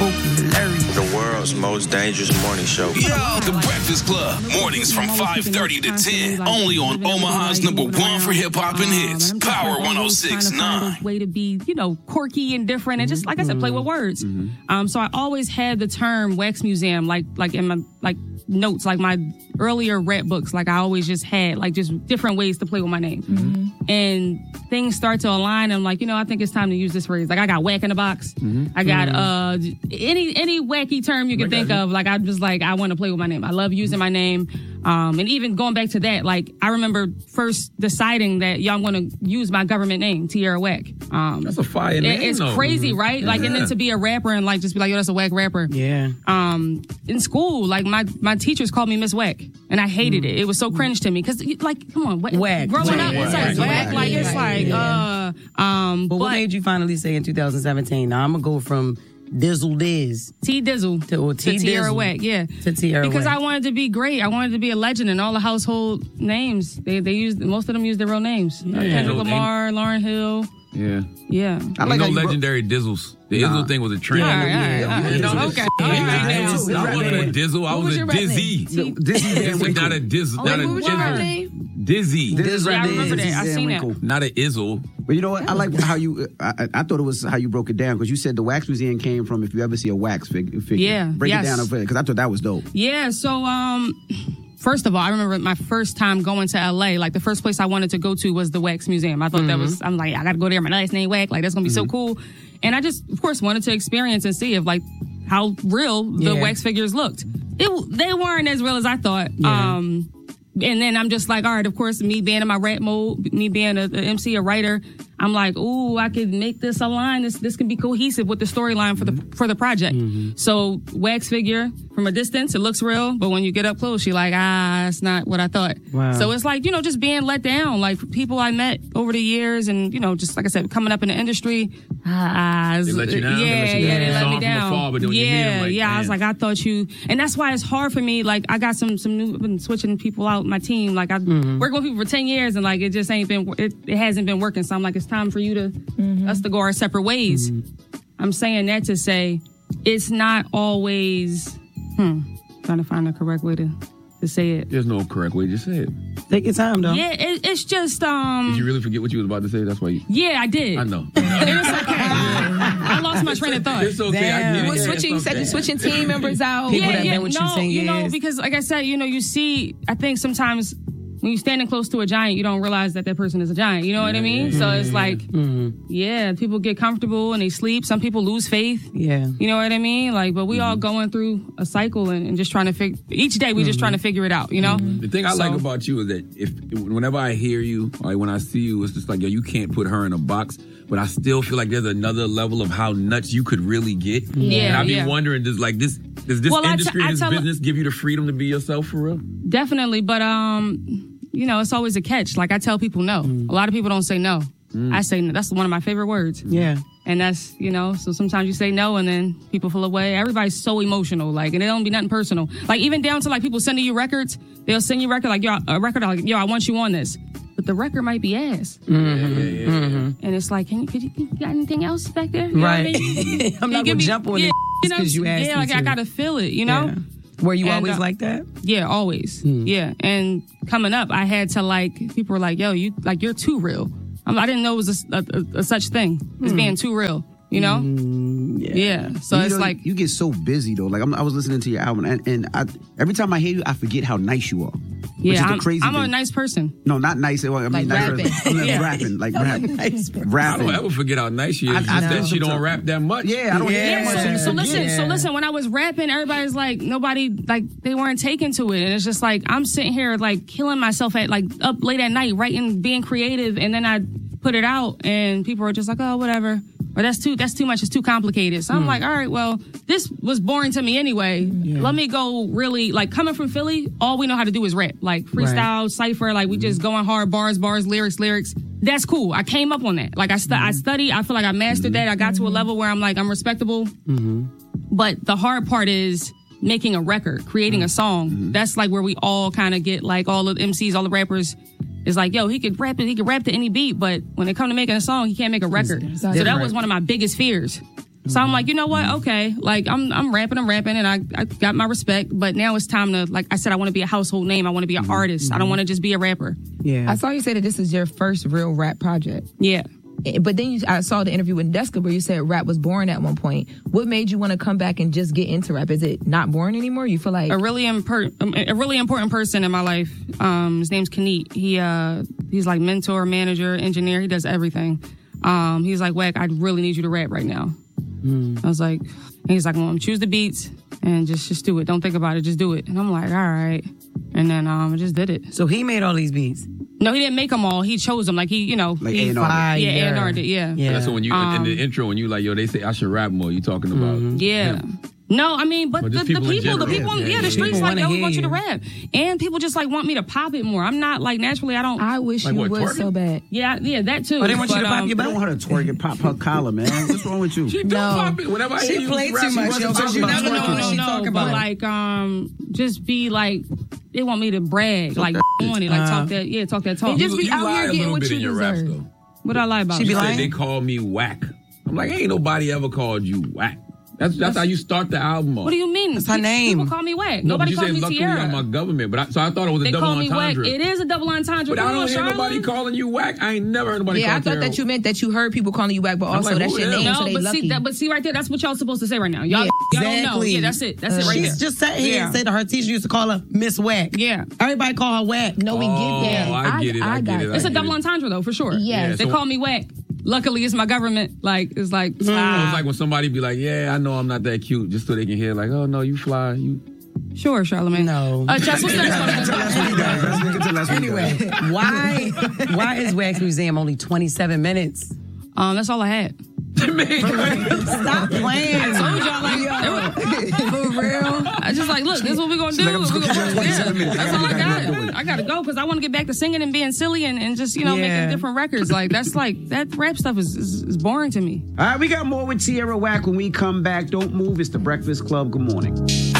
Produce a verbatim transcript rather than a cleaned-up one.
hilarious. The world's most dangerous morning show. Yo, The Breakfast Club. Mornings from five thirty to ten. Only on Omaha's number one for hip-hop and hits. Power one oh six point nine. Way to be, you know, quirky and different and just, like I said, play with words. Mm-hmm. Um, so I always had the term Wax Museum, like, like in my, like, notes, like my earlier rap books, like I always just had like just different ways to play with my name. Mm-hmm. And things start to align. I'm like, you know, I think it's time to use this phrase. Like I got whack in the box. Mm-hmm. I got uh any any wacky term you can think of. Like I'm just like, I want to play with my name. I love using my name. Um, and even going back to that, like I remember first deciding that, yo, I'm going to use my government name, Tierra Whack. Um, that's a fire name. It's though. crazy, right? Yeah. Like, and then to be a rapper and like just be like, yo, that's a whack rapper. Yeah. Um, in school, like my my teachers called me Miss Whack, and I hated mm. it. It was so cringe to me because, like, come on, whack. Whack. Growing whack. up, it's like whack. whack. Like yeah. it's like, yeah. uh, um. But, but what made you finally say in two thousand seventeen? Now I'm gonna go from Dizzle Diz. T Dizzle to, or T to Tierra Whack, yeah. To Tierra Because Whack. I wanted to be great. I wanted to be a legend, and all the household names, they they used most of them use their real names. Yeah. Kendrick Lamar, Lauryn Hill. Yeah. Yeah. I like no legendary bro- Dizzles. The nah. Izzle thing was a trend. All right, all right, all right. No, okay. All right, I wasn't a Dizzle. I was, was a Dizzy. Dizzy. It's not a Dizzle. Oh, not wait, a what was your name? Dizzy. Dizzy. Yeah, I remember that. I seen it. Not an Izzle. But you know what? I like how you. I, I thought it was how you broke it down because you said the Wax Museum came from if you ever see a wax fig- figure. Yeah. Break yes. it down because I thought that was dope. Yeah. So um. First of all, I remember my first time going to L A. Like, the first place I wanted to go to was the Wax Museum. I thought mm-hmm. that was, I'm like, I got to go there. My last name, Wack. Like, that's going to be mm-hmm. so cool. And I just, of course, wanted to experience and see if, like, how real the yeah. wax figures looked. It, they weren't as real as I thought. Yeah. Um, and then I'm just like, all right, of course, me being in my rap mode, me being a, a M C, a writer, I'm like, ooh, I could make this align. This this can be cohesive with the storyline for the for the project. Mm-hmm. So wax figure from a distance, it looks real, but when you get up close, you're like, ah, it's not what I thought. Wow. So it's like, you know, just being let down. Like people I met over the years, and you know, just like I said, coming up in the industry, ah, they let you down. Yeah, they let you yeah, down. they let Saw me down. Afar, but then when yeah, you meet them, like, yeah. man. I was like, I thought you, and that's why it's hard for me. Like I got some some new, been switching people out my team. Like I've mm-hmm. worked with people for ten years, and like it just ain't been, it, it hasn't been working. So I'm like, it's time for you to. Mm-hmm. Us to go our separate ways. Mm-hmm. I'm saying that to say it's not always hmm trying to find the correct way to, to say it. There's no correct way, just say it. Take your time though. Yeah, it, it's just um Did you really forget what you was about to say? That's why you Yeah, I did. I know. It's okay. I lost my train of thought. It's okay. I get it. Well, switching, you said you're switching team members out. People yeah, that yeah, know what no, you're saying you know, is. because like I said, you know, you see, I think sometimes when you're standing close to a giant, you don't realize that that person is a giant. You know what I mean? Mm-hmm. So it's like, mm-hmm. yeah, people get comfortable and they sleep. Some people lose faith. Yeah. You know what I mean? Like, but we mm-hmm. all going through a cycle and, and just trying to figure, each day we mm-hmm. just trying to figure it out, you know? Mm-hmm. The thing I so, like about you is that if whenever I hear you, like when I see you, it's just like, yo, you can't put her in a box. But I still feel like there's another level of how nuts you could really get. Yeah. And I be yeah. wondering, does like this, does this well, industry, I t- this I tell business give you the freedom to be yourself for real? Definitely. But, um, you know, it's always a catch. Like I tell people no. Mm. A lot of people don't say no. Mm. I say no. That's one of my favorite words. Yeah. And that's, you know, so sometimes you say no and then people feel away. Everybody's so emotional, like, and it don't be nothing personal. Like even down to like people sending you records. They'll send you a record like, yo, a record like, yo, I want you on this. But the record might be ass. Mm-hmm. Yeah, yeah, yeah, mm-hmm. And it's like, can you, could you, you got anything else back there? You right. Know what I mean? I'm not going to jump on yeah, it because you, know, you asked Yeah, like me to. I got to feel it, you know? Yeah. Were you and, always uh, like that? Yeah, always. Mm. Yeah. And coming up, I had to like, people were like, yo, you, like, you're too real. I'm, I didn't know it was a, a, a such thing as mm. being too real. You know? Mm, yeah. yeah. So you it's know, like. You get so busy, though. Like, I'm, I was listening to your album, and, and I, every time I hear you, I forget how nice you are. Yeah, which is I'm, the crazy I'm thing. a nice person. No, not nice. Well, I mean, Like nice rapping. person. I mean, Yeah. rapping. Like, rap, nice rapping. I don't ever forget how nice she is. I- I Just that know. she don't rap that much. Yeah, I don't Yeah. hear Yeah, much. so, so listen, Yeah. so listen, when I was rapping, everybody's like, nobody, like, they weren't taken to it. And it's just like, I'm sitting here, like, killing myself at, like, up late at night, writing, being creative, and then I put it out, and people are just like, oh, whatever. Or that's too, that's too much, it's too complicated. So I'm Mm. like, all right, well, this was boring to me anyway. Yeah. Let me go really, like, coming from Philly, all we know how to do is rap. Like, freestyle, cypher, like, we just going hard, bars, bars, lyrics, lyrics. That's cool. I came up on that. Like, I, stu- I studied, I feel like I mastered that. I got to a level where I'm like, I'm respectable. Mm-hmm. But the hard part is making a record, creating a song. Mm-hmm. That's like where we all kind of get, like, all the M Cs, all the rappers. It's like, yo, he could rap it, he could rap to any beat, but when it come to making a song, he can't make a record. So that was one of my biggest fears. So I'm like, you know what? Okay, like I'm I'm rapping, I'm rapping, and I, I got my respect. But now it's time to, like I said, I want to be a household name. I want to be an artist. I don't want to just be a rapper. Yeah. I saw you say that this is your first real rap project. Yeah. But then you, I saw the interview with Deska where you said rap was boring at one point. What made you want to come back and just get into rap? Is it not boring anymore? You feel like a really important, a really important person in my life. Um, his name's Kaneet. He uh, he's like mentor, manager, engineer. He does everything. Um, he's like, Wack, I really need you to rap right now. Mm. I was like, and he's like, well, choose the beats and just just do it. Don't think about it. Just do it. And I'm like, all right. And then um, I just did it. So he made all these beats. No, he didn't make them all. He chose them. Like he, you know, Like he, A and R. yeah, A and R did. Yeah, Yeah. So when you Um, in the intro, when you like, yo, they say I should rap more. You talking about? yeah. him. No, I mean, but Or the, just the people in people, the general. people, Yeah, yeah, yeah, the yeah. streets People like, wanna yo, we hear want you to you. rap, and people just like want me to pop it more. I'm not like naturally. I don't. I wish Like you what, would twerking? so bad. yeah, yeah, that too. Oh, they want you But, to pop um, your I don't butt? want her to twerk and pop her collar, man. What's wrong with you? She do No. pop it. Whenever I She hear you play rap, too she much, wants yo, to but talk you about never it. know no, what no, she no, talking but about. like, um, just be like, they want me to brag, like on it, like Uh-huh. talk that, yeah, talk that talk. And just You, be you out lie here a getting little what bit you in your raps, deserve. though. What I lie about? She be You said lying? they call me whack. I'm like, ain't nobody ever called you whack. That's that's how you start the album off. What do you mean? That's her Pe- name. People call me Wack. No, but Nobody you calls said me luckily Tierra. I'm my government, but I, so I thought it was a They double call me Wack. entendre. It is a double entendre. But I Come don't on, hear Charlotte. nobody calling you whack. I ain't never heard nobody Yeah, call I thought Tierra that you meant that you heard people calling you whack, but also like, that's who your the name, hell? so No, they but lucky. see, that, but see right there, that's what y'all supposed to say right now. Y'all, Yeah, y'all don't know. exactly. Yeah, that's it. That's it right She's there. just sat here Yeah. and said that her teacher used to call her Miss Whack. Yeah. Everybody call her Whack. no, we Oh, get that. I get it, I get got it, I that. It's a get double it. entendre though, for sure. Yes. Yeah, They so- call me Wack. Luckily, it's my government. Like, it's like, So ah, it's like when somebody be like, yeah, I know I'm not that cute, just so they can hear like, oh no, you fly, you. sure, Charlamagne. No. Uh, Jess, what's next? Anyway, why why is Wax Museum only twenty-seven minutes? Um, that's all I had. Stop playing. I told y'all, like, for real. I just like, look, this is what we're gonna do. like, I'm just We gonna gonna- get twenty-seven yeah, minutes. That's I all I gotta do got. it. I gotta go because I want to get back to singing and being silly and, and just you know Yeah. making different records. Like that's like that rap stuff is, is, is boring to me. All right, we got more with Tierra Whack when we come back. Don't move. It's the Breakfast Club. Good morning.